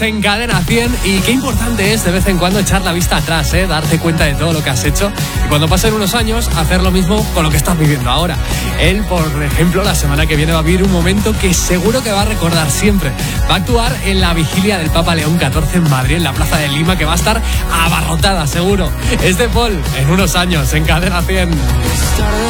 En Cadena 100, y qué importante es de vez en cuando echar la vista atrás, darte cuenta de todo lo que has hecho y cuando pasen unos años hacer lo mismo con lo que estás viviendo ahora. Él, por ejemplo, la semana que viene va a vivir un momento que seguro que va a recordar siempre. Va a actuar en la vigilia del Papa León XIV en Madrid, en la Plaza de Lima, que va a estar abarrotada, seguro. Es de Paul, en unos años, en Cadena 100.